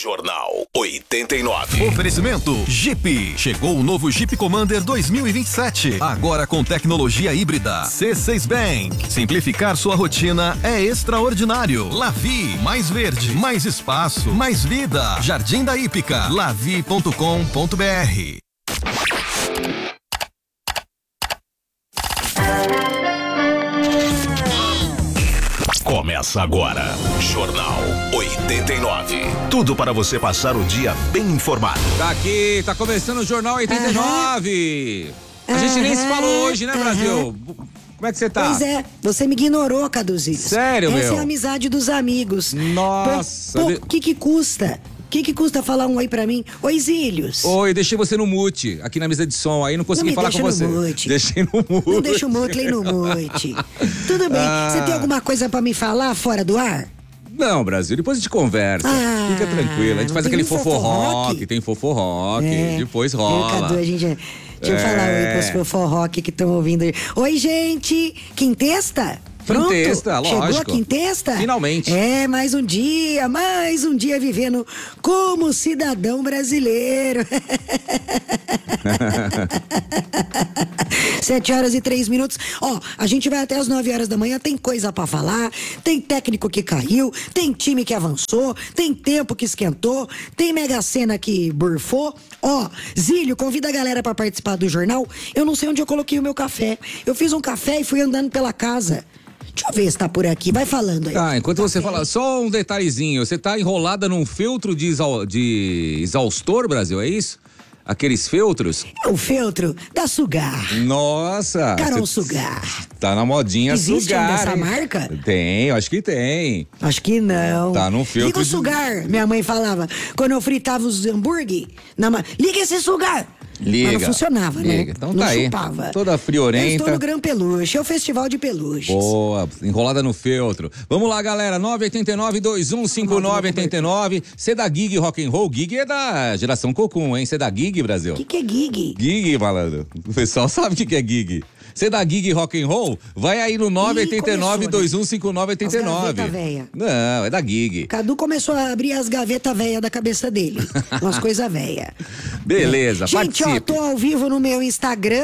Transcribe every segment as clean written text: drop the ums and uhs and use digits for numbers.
Jornal 89. Oferecimento Jeep. Chegou o novo Jeep Commander 2027. Agora com tecnologia híbrida. C6 Bank. Simplificar sua rotina é extraordinário. Lavi. Mais verde, mais espaço, mais vida. Jardim da Hípica. Lavi.com.br. Começa agora, Jornal 89. Tudo para você passar o dia bem informado. Tá aqui, tá começando o Jornal 89. A gente nem se falou hoje, né, Brasil? Como é que você tá? Pois é, você me ignorou, Caduzinho. Sério, meu? Essa é a amizade dos amigos. Nossa. O que custa? O que custa falar um oi pra mim? Oi, Zílios. Oi, deixei você no mute, aqui na mesa de som, aí não consegui falar com você. Deixei no mute. Não deixa o mute, no mute. Tudo bem, você tem alguma coisa pra me falar fora do ar? Não, Brasil, depois a gente conversa. Fica tranquilo, a gente faz aquele fofo-rock, tem fofo-rock, depois rola. Cadu, deixa eu falar oi pros fofo-rock que estão ouvindo aí. Oi, gente, quintesta? Pronto, quintesta, lógico. Chegou a quintesta? Finalmente. Mais um dia vivendo como cidadão brasileiro. 7h03. A gente vai até as 9h da manhã, tem coisa pra falar, tem técnico que caiu, tem time que avançou, tem tempo que esquentou, tem Mega Sena que burfou. Zílio, convida a galera pra participar do jornal. Eu não sei onde eu coloquei o meu café. Eu fiz um café e fui andando pela casa. Deixa eu ver se tá por aqui, vai falando aí. Tá, enquanto você fala, só um detalhezinho, você tá enrolada num feltro de exaustor, Brasil, é isso? Aqueles feltros? É o feltro da Sugar. Nossa! Carol Sugar. Tá na modinha Existe Sugar. Existe essa marca? Tem, acho que tem. Acho que não. Tá no feltro. Liga o Sugar, minha mãe falava. Quando eu fritava os hambúrguer, liga esse Sugar. Liga. Mas não funcionava, liga. né? Então não tá chupava. Aí. Toda friorenta. Eu estou no Gran Peluche, é o festival de peluches. Boa, enrolada no feltro. Vamos lá, galera, 989-215989. Você é da Gig Rock and Roll? Gig é da geração Cocum, hein? Você é da Gig, Brasil? O que é Gig? Gig, malandro. O pessoal sabe o que é Gig. Você é da Gig Rock and Roll? Vai aí no 989-215989. Não, é da Gig. Cadu começou a abrir as gavetas velhas da cabeça dele. Umas coisas velhas. Beleza, gente, participe. Tô ao vivo no meu Instagram,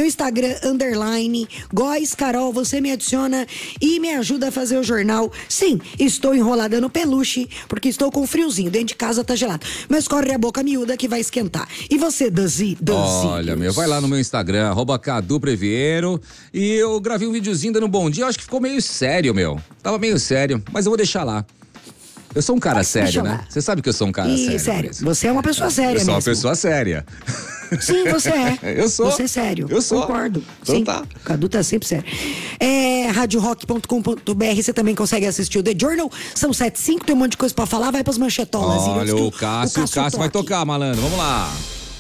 _ Góis Carol, você me adiciona e me ajuda a fazer o jornal. Sim, estou enrolada no peluche, porque estou com friozinho, dentro de casa tá gelado. Mas corre a boca miúda que vai esquentar. E você, Dazi? Olha, vai lá no meu Instagram, @CaduPreviero. E eu gravei um videozinho dando um bom dia, eu acho que ficou meio sério, Tava meio sério, mas eu vou deixar lá. Eu sou um cara sério, né? Você sabe que eu sou um cara sério. Sério. Você é uma pessoa séria mesmo. Eu sou uma pessoa séria. Sim, você é. Eu sou. Você é sério. Eu sou. Concordo. Então sim. tá. O Cadu tá sempre sério. radiorock.com.br, você também consegue assistir o The Journal. São 7h05, tem um monte de coisa pra falar, vai pras manchetolas. Olha, o Cássio vai tocar, malandro. Vamos lá.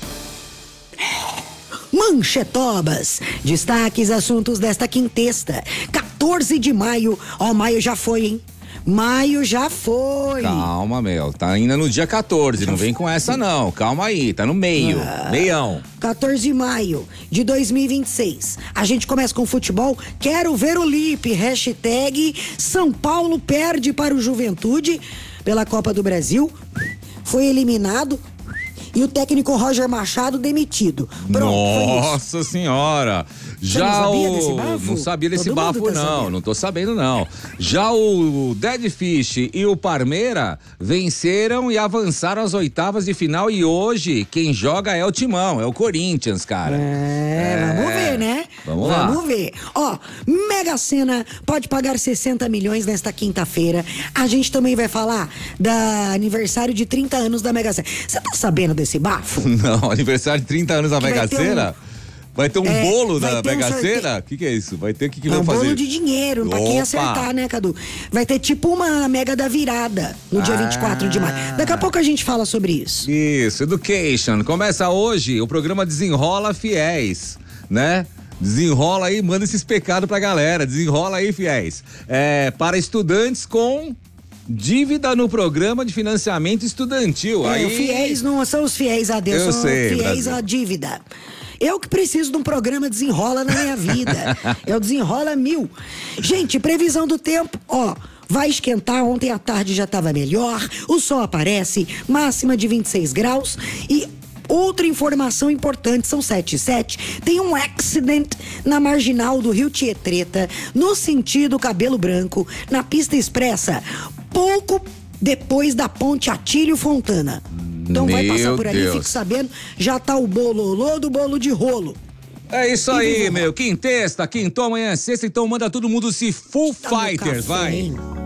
Manchetobas, destaques, assuntos desta quintesta, 14 de maio, maio já foi, hein? Maio já foi. Calma, tá ainda no dia 14, não vem com essa não, calma aí, tá no meio, meião. 14 de maio de 2026, a gente começa com futebol, quero ver o Lipe, hashtag São Paulo perde para o Juventude pela Copa do Brasil, foi eliminado. E o técnico Roger Machado demitido. Pronto, Nossa senhora! Já não sabia desse bafo, não tô sabendo não. Já o Dead Fish e o Parmeira venceram e avançaram às oitavas de final e hoje quem joga é o Timão, é o Corinthians, cara. Vamos ver, né? Vamos lá. Vamos ver. Mega Sena pode pagar 60 milhões nesta quinta-feira. A gente também vai falar da aniversário de 30 anos da Mega Sena. Você tá sabendo desse bafo? Não, aniversário de 30 anos da Mega Sena? Vai ter um bolo da Mega Sena? O que é isso? Vai ter que vão fazer? Um bolo de dinheiro, pra quem acertar, né, Cadu? Vai ter tipo uma Mega da Virada, no dia 24 de maio. Daqui a pouco a gente fala sobre isso. Isso, Education. Começa hoje o programa Desenrola Fiéis, né? Desenrola aí, manda esses pecados pra galera. Desenrola aí, fiéis. Para estudantes com dívida no programa de financiamento estudantil. Aí... Fiéis não são os fiéis a Deus, são fiéis Brasil. à dívida. Eu que preciso de um programa Desenrola na minha vida. Eu Desenrola 1000. Gente, previsão do tempo, vai esquentar, ontem à tarde já estava melhor, o sol aparece, máxima de 26 graus e outra informação importante, são 7h07, tem um accident na marginal do Rio Tietreta, no sentido Cabelo Branco, na pista expressa, pouco depois da ponte Atílio Fontana. Então vai passar por ali, fique sabendo, já tá o bololô do bolo de rolo. É isso aí, meu, quintou amanhã é sexta, então manda todo mundo se Full Fighters, vai.